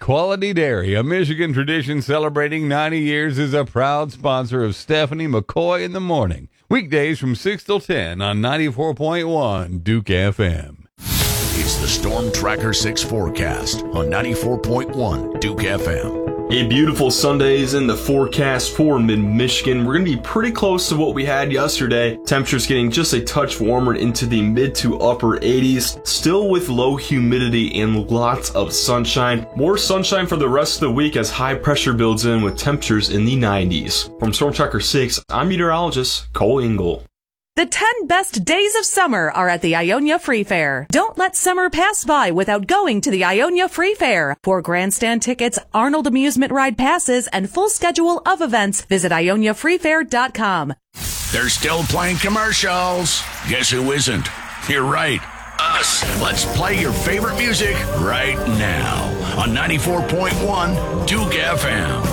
Quality Dairy, a Michigan tradition celebrating 90 years, is a proud sponsor of Stephanie McCoy in the Morning. Weekdays from 6 till 10 on 94.1 Duke FM. It's the Storm Tracker 6 forecast on 94.1 Duke FM. A beautiful Sunday is in the forecast for mid-Michigan. We're going to be pretty close to what we had yesterday. Temperatures getting just a touch warmer into the mid to upper 80s, still with low humidity and lots of sunshine. More sunshine for the rest of the week as high pressure builds in with temperatures in the 90s. From Storm Tracker 6, I'm meteorologist Cole Engel. The 10 best days of summer are at the Ionia Free Fair. Don't let summer pass by without going to the Ionia Free Fair. For grandstand tickets, Arnold Amusement Ride passes, and full schedule of events, visit IoniaFreeFair.com. They're still playing commercials. Guess who isn't? You're right. Us. Let's play your favorite music right now on 94.1 Duke FM.